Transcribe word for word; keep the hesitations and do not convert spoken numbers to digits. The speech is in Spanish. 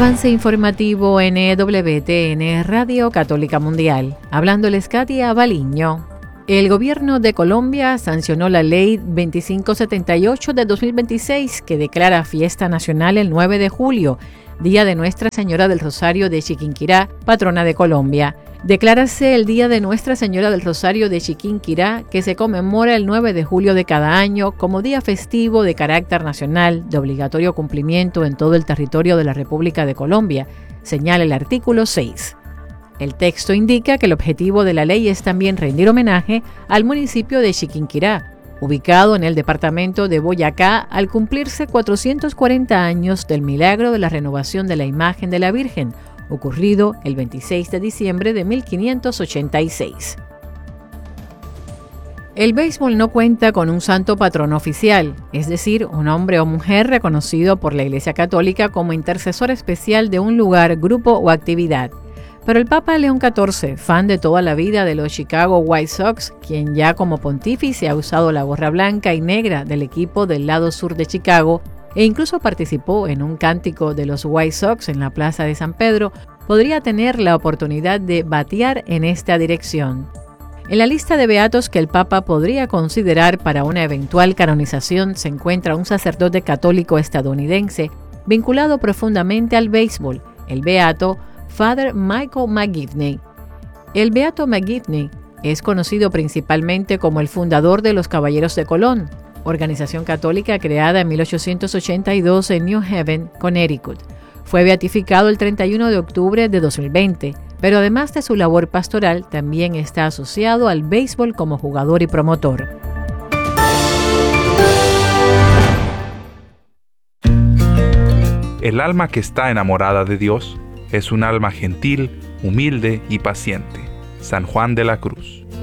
Avance informativo N W T N Radio Católica Mundial. Hablándoles Katia Baliño. El gobierno de Colombia sancionó la ley veinticinco setenta y ocho de dos mil veintiséis que declara fiesta nacional el nueve de julio, Día de Nuestra Señora del Rosario de Chiquinquirá, patrona de Colombia. Declárase el Día de Nuestra Señora del Rosario de Chiquinquirá, que se conmemora el nueve de julio de cada año como día festivo de carácter nacional de obligatorio cumplimiento en todo el territorio de la República de Colombia, señala el artículo seis. El texto indica que el objetivo de la ley es también rendir homenaje al municipio de Chiquinquirá, ubicado en el departamento de Boyacá, al cumplirse cuatrocientos cuarenta años del milagro de la renovación de la imagen de la Virgen, ocurrido el veintiséis de diciembre de mil quinientos ochenta y seis. El béisbol no cuenta con un santo patrono oficial, es decir, un hombre o mujer reconocido por la Iglesia Católica como intercesor especial de un lugar, grupo o actividad. Pero el Papa León catorce, fan de toda la vida de los Chicago White Sox, quien ya como pontífice ha usado la gorra blanca y negra del equipo del lado sur de Chicago, e incluso participó en un cántico de los White Sox en la Plaza de San Pedro, podría tener la oportunidad de batear en esta dirección. En la lista de beatos que el Papa podría considerar para una eventual canonización se encuentra un sacerdote católico estadounidense vinculado profundamente al béisbol, el beato Father Michael McGivney. El beato McGivney es conocido principalmente como el fundador de los Caballeros de Colón, organización católica creada en mil ochocientos ochenta y dos en New Haven, Connecticut. Fue beatificado el treinta y uno de octubre de dos mil veinte, pero además de su labor pastoral, también está asociado al béisbol como jugador y promotor. El alma que está enamorada de Dios es un alma gentil, humilde y paciente. San Juan de la Cruz.